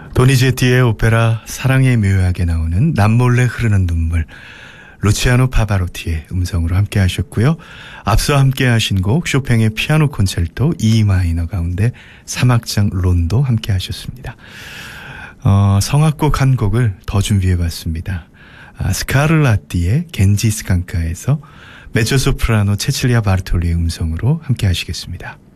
도니제티의 오페라 사랑의 묘하게 나오는 남몰래 흐르는 눈물, 루치아노 파바로티의 음성으로 함께 하셨고요. 앞서 함께 하신 곡 쇼팽의 피아노 콘체르토 E 마이너 가운데 3악장 론도 함께 하셨습니다. 성악곡 한 곡을 더 준비해봤습니다. 스카를라띠의 겐지스칸카에서 메조소프라노 체칠리아 바르톨리의 음성으로 함께 하시겠습니다.